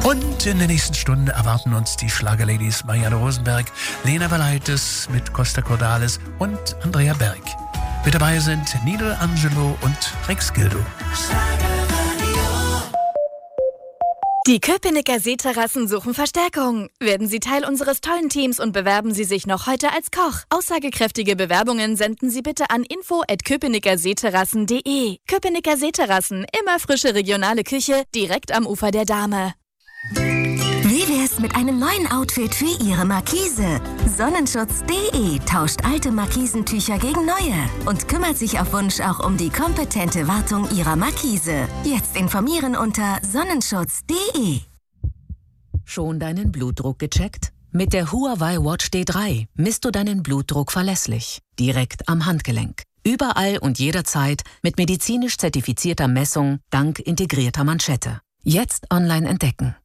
Und in der nächsten Stunde erwarten uns die Schlagerladies Marianne Rosenberg, Lena Valaitis mit Costa Cordalis und Andrea Berg. Mit dabei sind Nino Angelo und Rex Gildo. Die Köpenicker Seeterrassen suchen Verstärkung. Werden Sie Teil unseres tollen Teams und bewerben Sie sich noch heute als Koch. Aussagekräftige Bewerbungen senden Sie bitte an info@köpenickerseeterrassen.de. Köpenicker Seeterrassen, immer frische regionale Küche, direkt am Ufer der Dahme. Wie wär's mit einem neuen Outfit für Ihre Markise? Sonnenschutz.de tauscht alte Markisentücher gegen neue und kümmert sich auf Wunsch auch um die kompetente Wartung Ihrer Markise. Jetzt informieren unter Sonnenschutz.de. Schon deinen Blutdruck gecheckt? Mit der Huawei Watch D3 misst du deinen Blutdruck verlässlich, direkt am Handgelenk. Überall und jederzeit mit medizinisch zertifizierter Messung dank integrierter Manschette. Jetzt online entdecken.